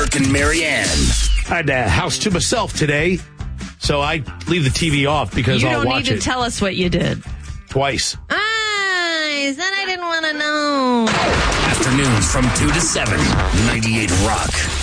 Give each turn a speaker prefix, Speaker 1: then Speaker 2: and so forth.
Speaker 1: Mark and Marianne.
Speaker 2: I had the house to myself today, so I leave the TV off because I'll watch it.
Speaker 3: You don't need to tell us what you did.
Speaker 2: Twice.
Speaker 3: I said I didn't want to know.
Speaker 1: Afternoons from 2 to 7, 98 Rock.